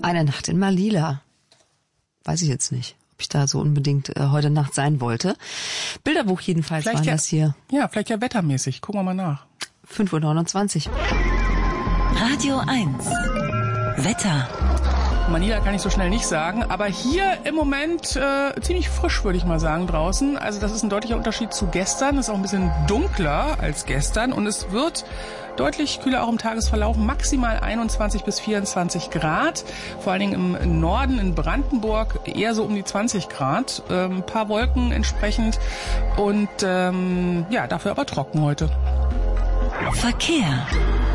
Eine Nacht in Malila. Weiß ich jetzt nicht, ob ich da so unbedingt heute Nacht sein wollte. Bilderbuch jedenfalls vielleicht waren das hier. Ja, vielleicht ja wettermäßig. Gucken wir mal nach. 5:29 Uhr. Radio 1. Wetter. Manila kann ich so schnell nicht sagen, aber hier im Moment ziemlich frisch, würde ich mal sagen, draußen. Also das ist ein deutlicher Unterschied zu gestern. Es ist auch ein bisschen dunkler als gestern und es wird deutlich kühler auch im Tagesverlauf. Maximal 21 bis 24 Grad. Vor allen Dingen im Norden, in Brandenburg, eher so um die 20 Grad. Ein paar Wolken entsprechend und ja, dafür aber trocken heute. Verkehr.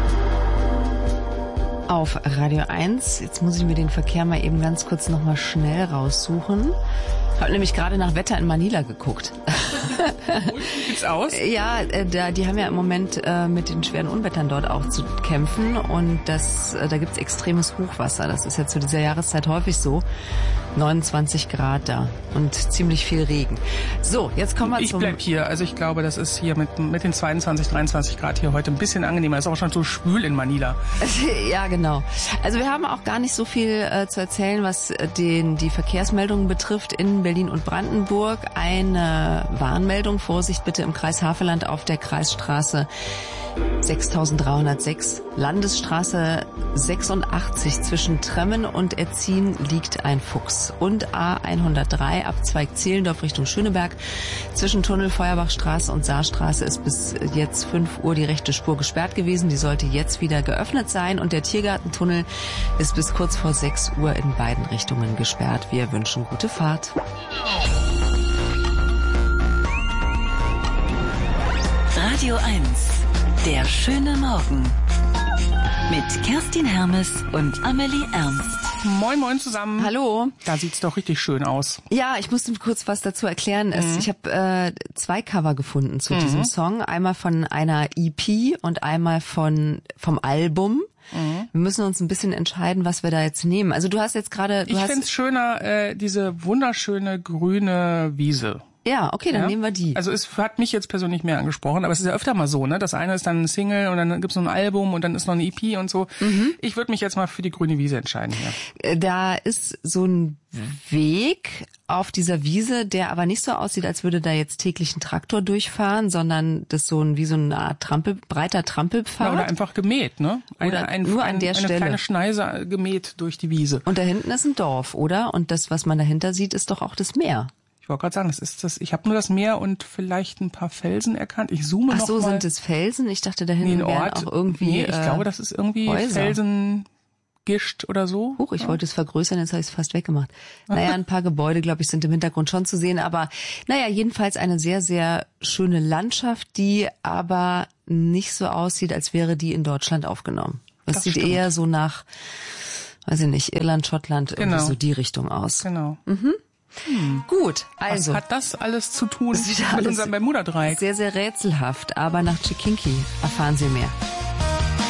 Auf Radio 1. Jetzt muss ich mir den Verkehr mal eben ganz kurz nochmal schnell raussuchen. Habe nämlich gerade nach Wetter in Manila geguckt. Wie sieht's aus? Ja, die haben ja im Moment mit den schweren Unwettern dort auch zu kämpfen und da gibt's extremes Hochwasser. Das ist ja zu dieser Jahreszeit häufig so. 29 Grad da und ziemlich viel Regen. So, jetzt kommen wir Ich bleib hier. Also ich glaube, das ist hier mit den 22, 23 Grad hier heute ein bisschen angenehmer. Es ist auch schon so schwül in Manila. Ja, genau. Also wir haben auch gar nicht so viel zu erzählen, was die Verkehrsmeldungen betrifft in Berlin und Brandenburg. Eine Warnmeldung, Vorsicht bitte im Kreis Havelland auf der Kreisstraße 6306, Landesstraße 86 zwischen Tremmen und Erzin liegt ein Fuchs. Und A103 Abzweig Zehlendorf Richtung Schöneberg. Zwischen Tunnel Feuerbachstraße und Saarstraße ist bis jetzt 5 Uhr die rechte Spur gesperrt gewesen. Die sollte jetzt wieder geöffnet sein. Und der Tiergartentunnel ist bis kurz vor 6 Uhr in beiden Richtungen gesperrt. Wir wünschen gute Fahrt. Radio 1. Der schöne Morgen. Mit Kerstin Hermes und Amelie Ernst. Moin, moin zusammen. Hallo. Da sieht's doch richtig schön aus. Ja, ich musste kurz was dazu erklären. Ich habe 2 Cover gefunden zu diesem Song. Einmal von einer EP und einmal vom Album. Wir müssen uns ein bisschen entscheiden, was wir da jetzt nehmen. Also du hast jetzt gerade... Ich find's schöner, diese wunderschöne grüne Wiese. Ja, okay, dann nehmen wir die. Also es hat mich jetzt persönlich mehr angesprochen, aber es ist ja öfter mal so, ne? Das eine ist dann ein Single und dann gibt's noch ein Album und dann ist noch eine EP und so. Ich würde mich jetzt mal für die grüne Wiese entscheiden hier. Da ist so ein Weg auf dieser Wiese, der aber nicht so aussieht, als würde da jetzt täglich ein Traktor durchfahren, sondern das wie so eine Art breiter Trampelpfad. Ja, oder einfach gemäht, ne? Oder an der Stelle. Eine kleine Schneise gemäht durch die Wiese. Und da hinten ist ein Dorf, oder? Und das, was man dahinter sieht, ist doch auch das Meer. Ich wollte gerade sagen, ich habe nur das Meer und vielleicht ein paar Felsen erkannt. Ich zoome noch mal. Ach so, sind es Felsen? Ich dachte, da hinten wären auch irgendwie Nee, ich glaube, das ist irgendwie Häuser. Felsengischt oder so. Huch, ich wollte es vergrößern, jetzt habe ich es fast weggemacht. Naja, ein paar Gebäude, glaube ich, sind im Hintergrund schon zu sehen. Aber naja, jedenfalls eine sehr, sehr schöne Landschaft, die aber nicht so aussieht, als wäre die in Deutschland aufgenommen. Das sieht eher so nach, weiß ich nicht, Irland, Schottland, irgendwie so die Richtung aus. Genau. Gut, also. Was hat das alles zu tun mit unserem Bermuda-Dreieck? Sehr, sehr rätselhaft, aber nach Chikinki erfahren Sie mehr.